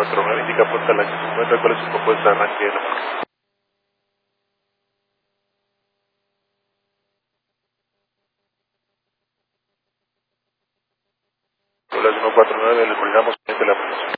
149, indica puerta al año 50, ¿cuál es su propuesta de arranque de la marca? Hola, 149, le colgamos de la presión.